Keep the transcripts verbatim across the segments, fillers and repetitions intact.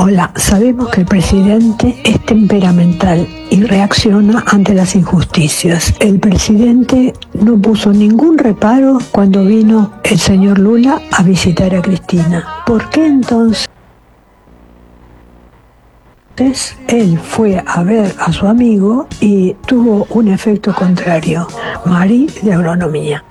Hola, sabemos que el presidente es temperamental y reacciona ante las injusticias. El presidente no puso ningún reparo cuando vino el señor Lula a visitar a Cristina. ¿Por qué entonces él fue a ver a su amigo y tuvo un efecto contrario? Mari, de agronomía.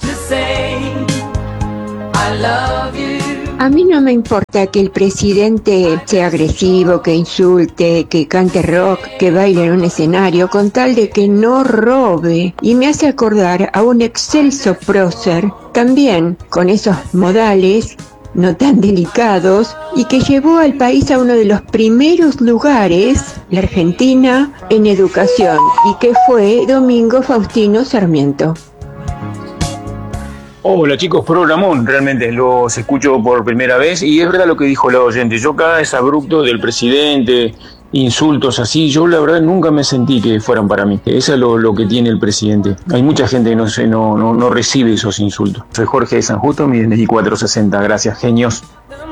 A mí no me importa que el presidente sea agresivo, que insulte, que cante rock, que baile en un escenario, con tal de que no robe. Y me hace acordar a un excelso prócer, también con esos modales no tan delicados, y que llevó al país a uno de los primeros lugares, la Argentina, en educación, y que fue Domingo Faustino Sarmiento. Hola chicos, programón, realmente los escucho por primera vez y es verdad lo que dijo la oyente. Yo cada vez abrupto del presidente, insultos así, yo la verdad nunca me sentí que fueran para mí. Eso es lo, lo que tiene el presidente. Hay mucha gente que no, se, no, no, no recibe esos insultos. Soy Jorge de San Justo, mi veinticuatro sesenta, gracias, genios.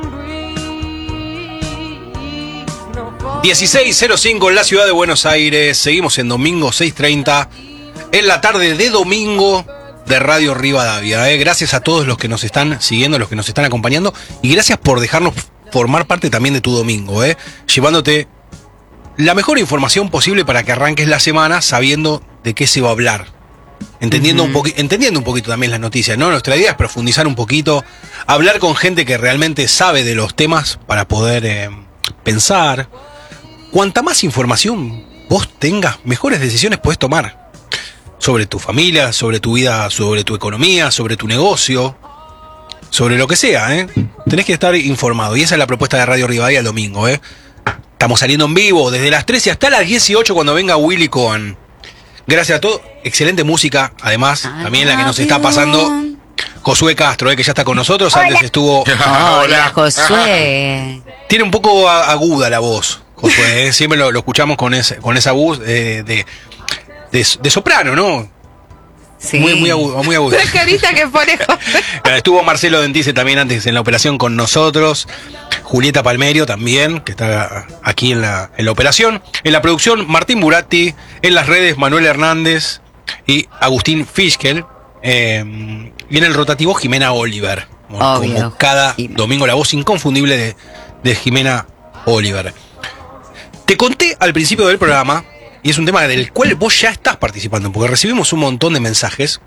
dieciséis cero cinco en la ciudad de Buenos Aires, seguimos en domingo seis treinta, en la tarde de domingo de Radio Rivadavia. Eh. Gracias a todos los que nos están siguiendo, los que nos están acompañando, y gracias por dejarnos formar parte también de tu domingo, eh. llevándote la mejor información posible para que arranques la semana sabiendo de qué se va a hablar, entendiendo, uh-huh. un poqu- entendiendo un poquito también las noticias, ¿no? Nuestra idea es profundizar un poquito, hablar con gente que realmente sabe de los temas para poder eh, pensar. Cuanta más información vos tengas, mejores decisiones podés tomar. Sobre tu familia, sobre tu vida, sobre tu economía, sobre tu negocio, sobre lo que sea, ¿eh? Tenés que estar informado. Y esa es la propuesta de Radio Rivadavia el domingo, ¿eh? Estamos saliendo en vivo desde las trece hasta las dieciocho cuando venga Willy Cohen. Gracias a todos. Excelente música, además, también la que nos está pasando Josué Castro, ¿eh? Que ya está con nosotros. Hola. Antes estuvo... Hola, Josué. Tiene un poco aguda la voz, Josué, ¿eh? Siempre lo, lo escuchamos con, ese, con esa voz eh, de... De, de soprano, ¿no? Sí. Muy, muy agudo, muy agudo. La carita que pone José. Estuvo Marcelo Dentice también antes en la operación con nosotros. Julieta Palmerio también, que está aquí en la, en la operación. En la producción, Martín Buratti. En las redes, Manuel Hernández y Agustín Fischkel. Eh, y en el rotativo, Jimena Oliver. Como, Obvio. como cada Jimena. domingo, la voz inconfundible de, de Jimena Oliver. Te conté al principio del programa, y es un tema del cual vos ya estás participando, porque recibimos un montón de mensajes,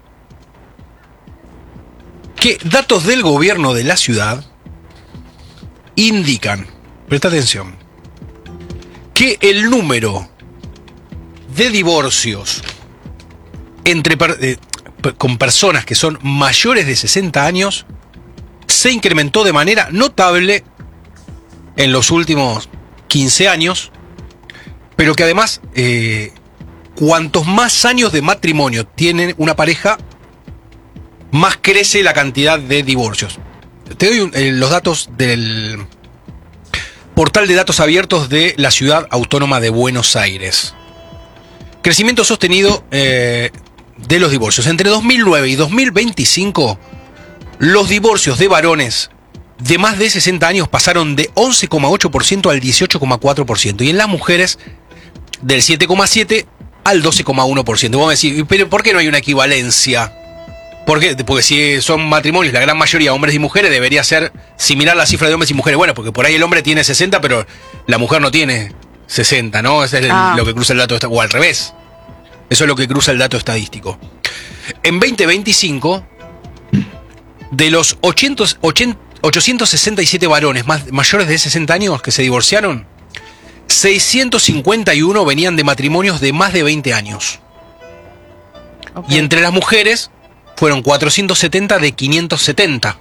que datos del gobierno de la ciudad indican, presta atención, que el número de divorcios entre per, eh, con personas que son mayores de sesenta años se incrementó de manera notable en los últimos quince años, pero que además, eh, cuantos más años de matrimonio tienen una pareja, más crece la cantidad de divorcios. Te doy un, eh, los datos del portal de datos abiertos de la Ciudad Autónoma de Buenos Aires. Crecimiento sostenido eh, de los divorcios. Entre dos mil nueve y dos mil veinticinco, los divorcios de varones de más de sesenta años pasaron de once coma ocho por ciento al dieciocho coma cuatro por ciento, y en las mujeres del siete coma siete por ciento al doce coma uno por ciento. Vamos a decir, pero ¿por qué no hay una equivalencia? ¿Por qué? Porque si son matrimonios, la gran mayoría hombres y mujeres, debería ser similar la cifra de hombres y mujeres. Bueno, porque por ahí el hombre tiene sesenta, pero la mujer no tiene sesenta, ¿no? Eso es el, Ah. lo que cruza el dato, o al revés. Eso es lo que cruza el dato estadístico. En veinte veinticinco, de los ochocientos sesenta y siete varones más, mayores de sesenta años que se divorciaron, seiscientos cincuenta y uno venían de matrimonios de más de veinte años. Okay. Y entre las mujeres fueron cuatrocientos setenta de quinientos setenta.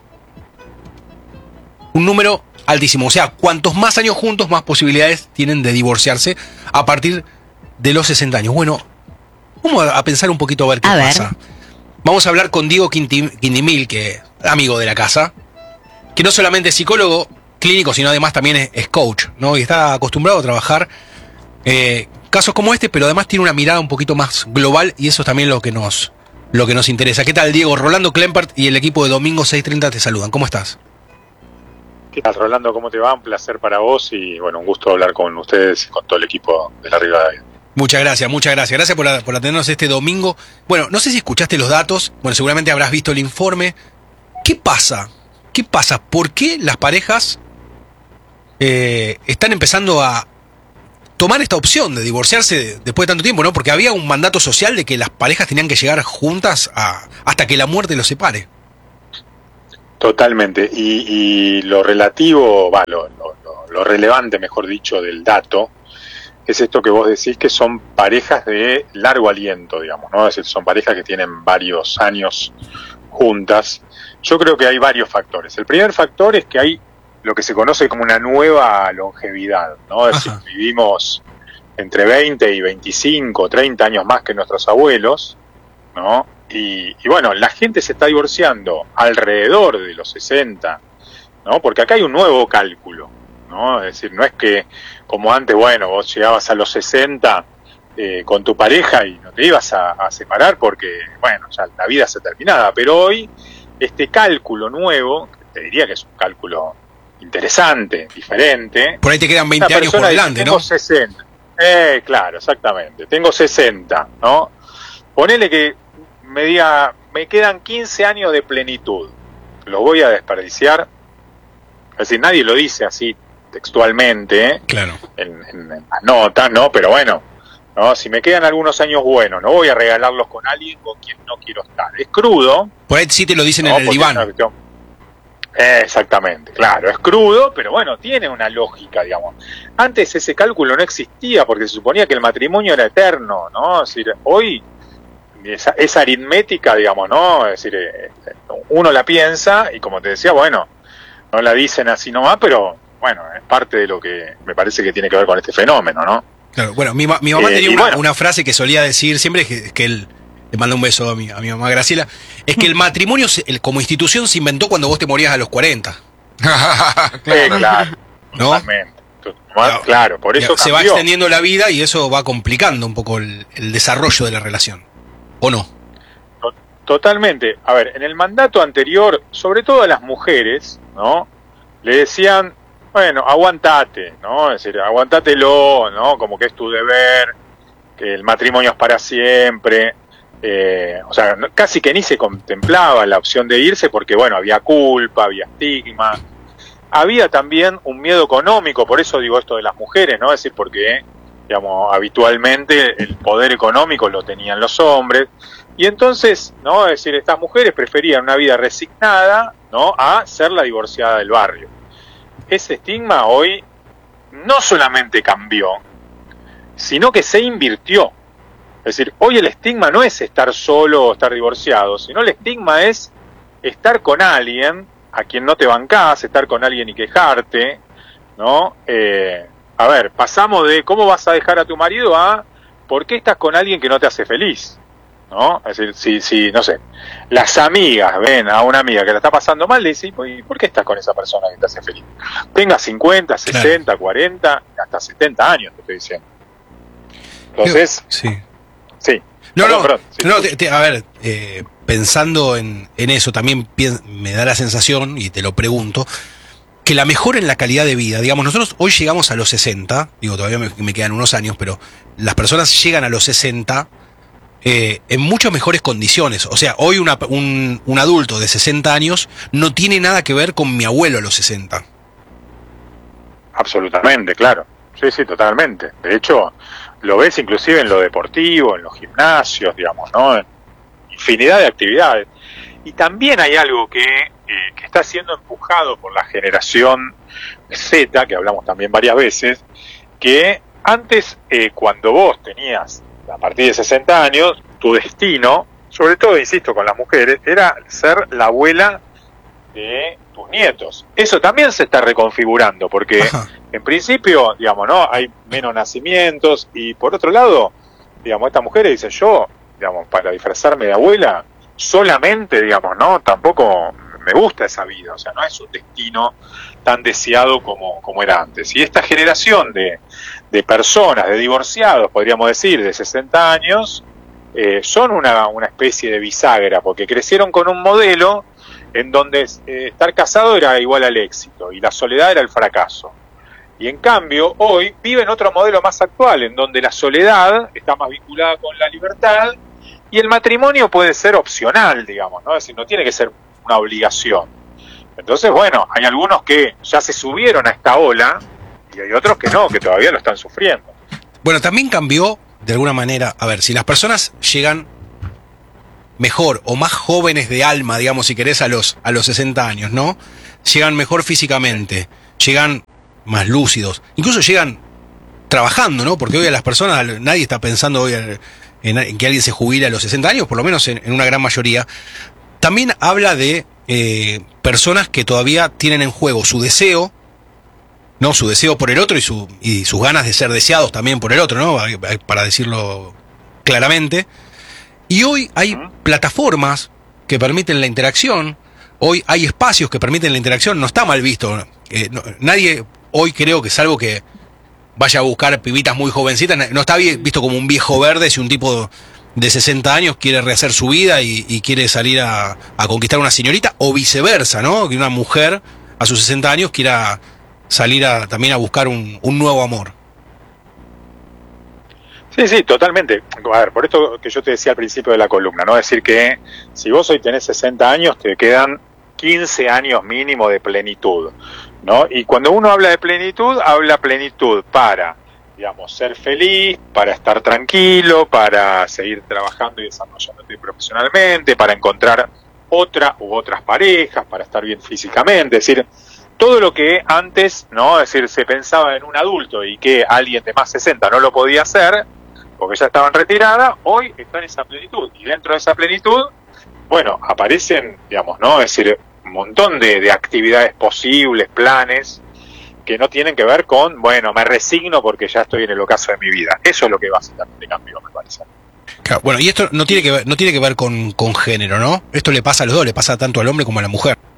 Un número altísimo. O sea, cuantos más años juntos, más posibilidades tienen de divorciarse a partir de los sesenta años. Bueno, vamos a pensar un poquito a ver qué a pasa. Ver. Vamos a hablar con Diego Quindimil, que es amigo de la casa, que no solamente es psicólogo clínico, sino además también es, es coach, ¿no? Y está acostumbrado a trabajar eh, casos como este, pero además tiene una mirada un poquito más global, y eso es también lo que nos, lo que nos interesa. ¿Qué tal, Diego? Rolando Klempert y el equipo de Domingo seis treinta te saludan. ¿Cómo estás? ¿Qué tal, Rolando? ¿Cómo te va? Un placer para vos y, bueno, un gusto hablar con ustedes y con todo el equipo de La Rivadavia. Muchas gracias, muchas gracias. Gracias por, por atendernos este domingo. Bueno, no sé si escuchaste los datos, bueno, seguramente habrás visto el informe. ¿Qué pasa? ¿Qué pasa? ¿Por qué las parejas eh, están empezando a tomar esta opción de divorciarse después de tanto tiempo, ¿no? Porque había un mandato social de que las parejas tenían que llegar juntas a, hasta que la muerte los separe. Totalmente. Y, y lo relativo, va, lo, lo, lo relevante, mejor dicho, del dato, es esto que vos decís, que son parejas de largo aliento, digamos, ¿no? Es decir, son parejas que tienen varios años juntas. Yo creo que hay varios factores. El primer factor es que hay lo que se conoce como una nueva longevidad, ¿no? Es decir, vivimos entre veinte y veinticinco, treinta años más que nuestros abuelos, ¿no? Y, y bueno, la gente se está divorciando alrededor de los sesenta, ¿no? Porque acá hay un nuevo cálculo, ¿no? Es decir, no es que como antes, bueno, vos llegabas a los sesenta eh, con tu pareja y no te ibas a, a separar porque, bueno, ya la vida se terminaba, pero hoy este cálculo nuevo, te diría que es un cálculo interesante, diferente. Por ahí te quedan veinte años por delante, tengo ¿no? sesenta. Eh, claro, exactamente. Tengo sesenta, ¿no? Ponele que me diga, me quedan quince años de plenitud. ¿Los voy a desperdiciar? Es decir, nadie lo dice así textualmente, ¿eh? Claro. En, en, en las notas, ¿no? Pero bueno, ¿no? Si me quedan algunos años buenos, no voy a regalarlos con alguien con quien no quiero estar. Es crudo. Por ahí sí te lo dicen ¿no? en el Porque diván. Eh, exactamente, claro, es crudo, pero bueno, tiene una lógica, digamos. Antes ese cálculo no existía porque se suponía que el matrimonio era eterno, ¿no? Es decir, hoy esa, esa aritmética, digamos, ¿no? Es decir, eh, uno la piensa y como te decía, bueno, no la dicen así nomás, pero bueno, es parte de lo que me parece que tiene que ver con este fenómeno, ¿no? Claro, bueno, mi, ma- mi mamá Eh, tenía y una, bueno. una frase que solía decir siempre, que, que él, le mando un beso a mi, a mi mamá Graciela, es que el matrimonio se- el, como institución se inventó cuando vos te morías a los cuarenta. Eh, claro, ¿No? totalmente. Tu- Claro. Claro, por eso se va cambió. extendiendo la vida y eso va complicando un poco el, el desarrollo de la relación. ¿O no? To- Totalmente. A ver, en el mandato anterior, sobre todo a las mujeres, ¿no? Le decían, bueno, aguantate, ¿no? Es decir, aguantátelo, ¿no? Como que es tu deber, que el matrimonio es para siempre. Eh, o sea, no- casi que ni se contemplaba la opción de irse porque, bueno, había culpa, había estigma. Había también un miedo económico, por eso digo esto de las mujeres, ¿no? Es decir, porque, digamos, habitualmente el poder económico lo tenían los hombres. Y entonces, ¿no? Es decir, estas mujeres preferían una vida resignada, ¿no? A ser la divorciada del barrio. Ese estigma hoy no solamente cambió, sino que se invirtió. Es decir, hoy el estigma no es estar solo o estar divorciado, sino el estigma es estar con alguien a quien no te bancás, estar con alguien y quejarte, ¿no? Eh, a ver, pasamos de cómo vas a dejar a tu marido a por qué estás con alguien que no te hace feliz, ¿no? Es decir, si, si, no sé, las amigas ven a una amiga que la está pasando mal, le dicen, ¿y por qué estás con esa persona que te hace feliz? Tenga cincuenta, sesenta, cuarenta, hasta setenta años, te estoy diciendo. Entonces, Sí. sí. No, Perdón, no, perdón, sí, no sí. te- te- a ver, eh, pensando en, en eso, también pien- me da la sensación, y te lo pregunto, que la mejora en la calidad de vida, digamos, nosotros hoy llegamos a los sesenta, digo, todavía me, me quedan unos años, pero las personas llegan a los sesenta eh, en muchas mejores condiciones. O sea, hoy una- un, un adulto de sesenta años no tiene nada que ver con mi abuelo a los sesenta. Absolutamente, claro. Sí, sí, totalmente. De hecho, lo ves inclusive en lo deportivo, en los gimnasios, digamos, ¿no? En infinidad de actividades. Y también hay algo que, eh, que está siendo empujado por la generación Z, que hablamos también varias veces, que antes, eh, cuando vos tenías, a partir de sesenta años, tu destino, sobre todo, insisto, con las mujeres, era ser la abuela de tus nietos. Eso también se está reconfigurando, porque Ajá. en principio, digamos, ¿no? Hay menos nacimientos y por otro lado, digamos, estas mujeres dicen, yo, digamos, para disfrazarme de abuela, solamente, digamos, ¿no? Tampoco me gusta esa vida, o sea, no es un destino tan deseado como, como era antes. Y esta generación de, de personas, de divorciados, podríamos decir, de sesenta años, eh, son una, una especie de bisagra, porque crecieron con un modelo en donde eh, estar casado era igual al éxito y la soledad era el fracaso. Y en cambio, hoy viven otro modelo más actual, en donde la soledad está más vinculada con la libertad y el matrimonio puede ser opcional, digamos, ¿no? Es decir, no tiene que ser una obligación. Entonces, bueno, hay algunos que ya se subieron a esta ola y hay otros que no, que todavía lo están sufriendo. Bueno, también cambió, de alguna manera, a ver, si las personas llegan mejor o más jóvenes de alma, digamos, si querés, a los, a los sesenta años, ¿no? Llegan mejor físicamente, llegan más lúcidos, incluso llegan trabajando, ¿no? Porque hoy a las personas, nadie está pensando hoy en, en que alguien se jubile a los sesenta años, por lo menos en, en una gran mayoría. También habla de eh, personas que todavía tienen en juego su deseo, ¿no? Su deseo por el otro y, su, y sus ganas de ser deseados también por el otro, ¿no? Para decirlo claramente. Y hoy hay plataformas que permiten la interacción, hoy hay espacios que permiten la interacción, no está mal visto. Eh, no, nadie hoy creo que, salvo que vaya a buscar pibitas muy jovencitas, no está visto como un viejo verde si un tipo de sesenta años quiere rehacer su vida y, y quiere salir a, a conquistar una señorita, o viceversa, ¿no? Que una mujer a sus sesenta años quiera salir a, también a buscar un, un nuevo amor. Sí, sí, totalmente. A ver, por esto que yo te decía al principio de la columna, ¿no? Decir que si vos hoy tenés sesenta años, te quedan quince años mínimo de plenitud, ¿no? Y cuando uno habla de plenitud, habla plenitud para, digamos, ser feliz, para estar tranquilo, para seguir trabajando y desarrollándote profesionalmente, para encontrar otra u otras parejas, para estar bien físicamente, es decir, todo lo que antes, ¿no? Es decir, se pensaba en un adulto y que alguien de más sesenta no lo podía hacer, porque ya estaban retiradas, hoy está en esa plenitud. Y dentro de esa plenitud, bueno, aparecen, digamos, ¿no? Es decir, un montón de, de actividades posibles, planes, que no tienen que ver con, bueno, me resigno porque ya estoy en el ocaso de mi vida. Eso es lo que básicamente cambió, me parece. Claro, bueno, y esto no tiene que ver, no tiene que ver con, con género, ¿no? Esto le pasa a los dos, le pasa tanto al hombre como a la mujer.